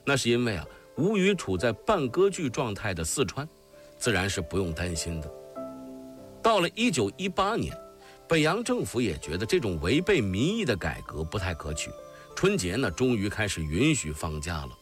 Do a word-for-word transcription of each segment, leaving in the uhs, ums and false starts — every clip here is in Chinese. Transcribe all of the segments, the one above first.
那是因为啊，吴语处在半割据状态的四川，自然是不用担心的。到了一九一八年，北洋政府也觉得这种违背民意的改革不太可取，春节呢，终于开始允许放假了。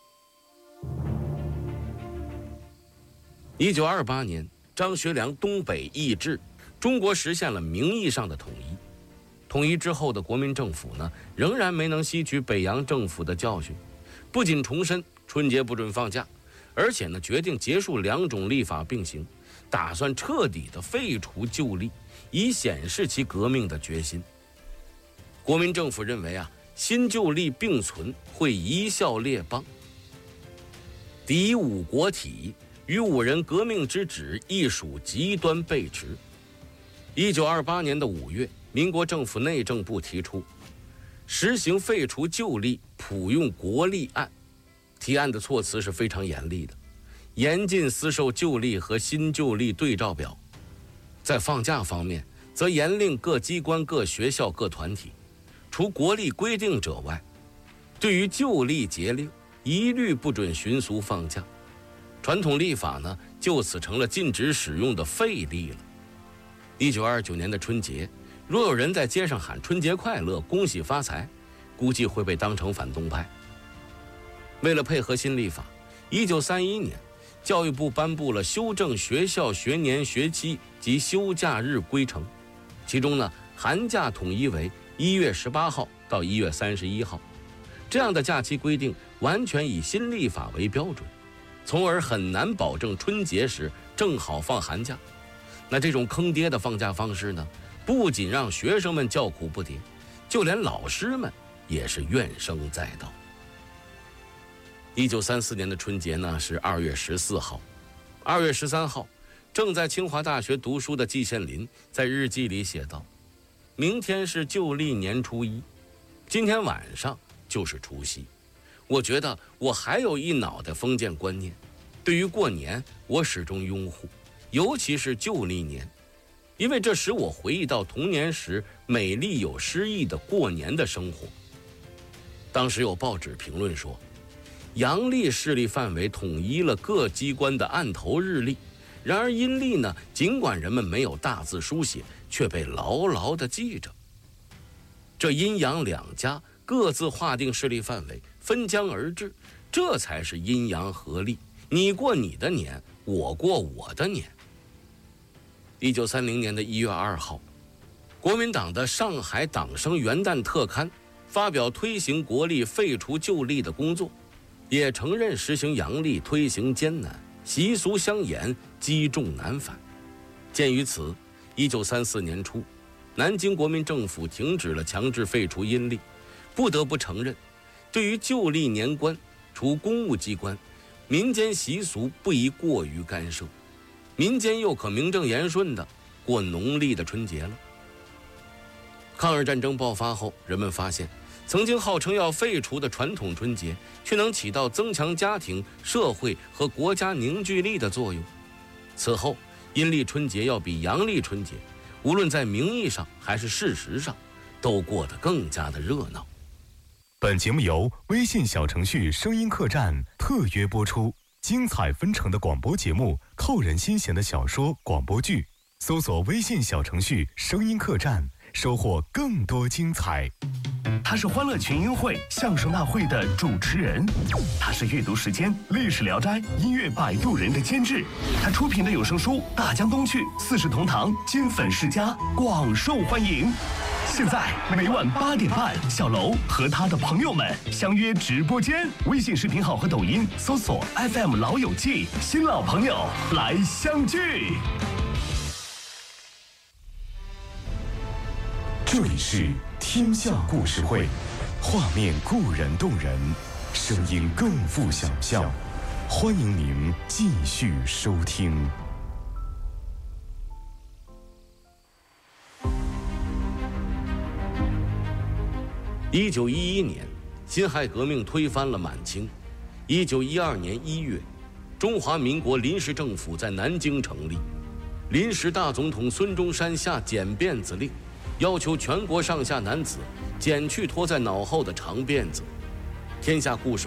一九二八年，张学良东北易帜，中国实现了名义上的统一。统一之后的国民政府呢，仍然没能吸取北洋政府的教训，不仅重申春节不准放假，而且呢，决定结束两种立法并行，打算彻底的废除旧历，以显示其革命的决心。国民政府认为啊，新旧历并存会贻笑列邦，敌五国体，与五人革命之旨亦属极端背驰。一九二八年的五月，民国政府内政部提出实行废除旧历，普用国历案。提案的措辞是非常严厉的，严禁私售旧历和新旧历对照表。在放假方面，则严令各机关、各学校、各团体，除国历规定者外，对于旧历节令一律不准巡俗放假。传统历法呢，就此成了禁止使用的废历了。一九二九年的春节，若有人在街上喊春节快乐、恭喜发财，估计会被当成反动派。为了配合新历法，一九三一年，教育部颁布了修正学校学年、学期及休假日规程，其中呢，寒假统一为一月十八号到一月三十一号，这样的假期规定完全以新历法为标准，从而很难保证春节时正好放寒假。那这种坑爹的放假方式呢，不仅让学生们叫苦不迭，就连老师们也是怨声载道。一九三四年的春节呢，是二月十四号。二月十三号，正在清华大学读书的季羡林在日记里写道：明天是旧历年初一，今天晚上就是除夕。我觉得我还有一脑袋封建观念，对于过年我始终拥护，尤其是旧历年，因为这使我回忆到童年时美丽有诗意的过年的生活。当时有报纸评论说，阳历势力范围统一了各机关的案头日历，然而阴历呢，尽管人们没有大字书写，却被牢牢地记着。这阴阳两家各自划定势力范围，分疆而治，这才是阴阳合历，你过你的年，我过我的年。一九三零年的一月二号，国民党的上海党生元旦特刊发表推行国历、废除旧历的工作，也承认实行阳历推行艰难，习俗相沿，积重难返。鉴于此，一九三四年初，南京国民政府停止了强制废除阴历，不得不承认，对于旧历年关，除公务机关，民间习俗不宜过于干涉，民间又可名正言顺地过农历的春节了。抗日战争爆发后，人们发现曾经号称要废除的传统春节，却能起到增强家庭、社会和国家凝聚力的作用。此后，阴历春节要比阳历春节，无论在名义上还是事实上，都过得更加的热闹。 本节目由微信小程序声音客栈特约播出，精彩纷呈的广播节目，扣人心弦的小说、广播剧，搜索微信小程序声音客栈，收获更多精彩。 他是欢乐群英会相声大会的主持人，他是阅读时间历史聊斋音乐摆渡人的监制，他出品的有声书《大江东去》《四世同堂》金粉世家广受欢迎。现在每晚八点半，小楼和他的朋友们相约直播间，微信视频号和抖音搜索 F M 老友记，新老朋友来相聚。 这里是天下故事会，画面固然动人，声音更富想象。欢迎您继续收听。 一九一一年，辛亥革命推翻了满清。一九一二年一月，中华民国临时政府在南京成立。临时大总统孙中山下剪辫子令，要求全国上下男子剪去拖在脑后的长辫子。天下故事